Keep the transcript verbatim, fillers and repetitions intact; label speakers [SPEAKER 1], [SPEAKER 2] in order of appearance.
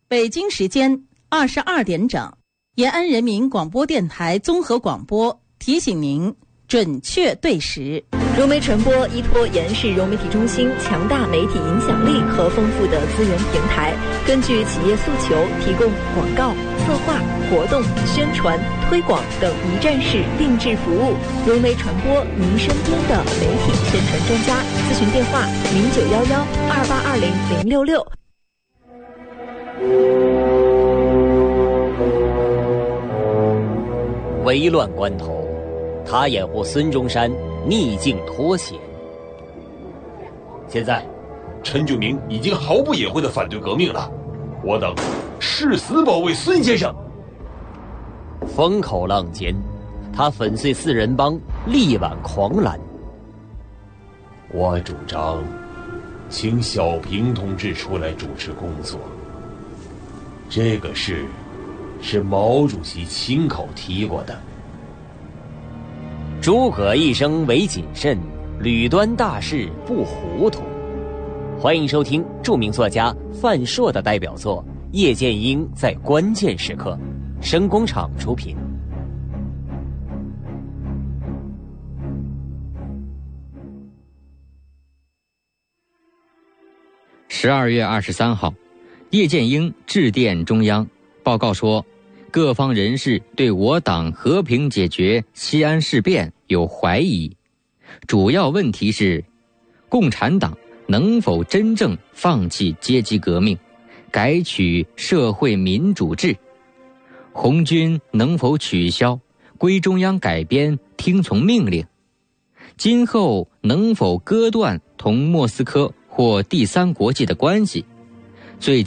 [SPEAKER 1] 北京时间二十二点整，延安人民广播电台综合广播提醒您准确对时。
[SPEAKER 2] 融媒传播依托延安市融媒体中心强大媒体影响力和丰富的资源平台，根据企业诉求，提供广告、策划、活动、宣传、推广等一站式定制服务。融媒传播，您身边的媒体宣传专家。咨询电话：零九幺幺二八二零零六六。
[SPEAKER 3] 危乱关头，他掩护孙中山逆境脱险。
[SPEAKER 4] 现在，陈炯明已经毫不隐晦地反对革命了，我等誓死保卫孙先生。
[SPEAKER 3] 风口浪尖，他粉碎四人帮，力挽狂澜。
[SPEAKER 4] 我主张，请小平同志出来主持工作。这个事是毛主席亲口提过的。
[SPEAKER 3] 诸葛一生唯谨慎，屡端大事不糊涂。欢迎收听著名作家范硕的代表作《叶剑英在关键时刻》，声工厂出品。
[SPEAKER 5] 十二月二十三号，叶剑英致电中央，报告说，各方人士对我党和平解决西安事变有怀疑，主要问题是，共产党能否真正放弃阶级革命，改取社会民主制？红军能否取消，归中央改编，听从命令？今后能否割断同莫斯科或第三国际的关系？最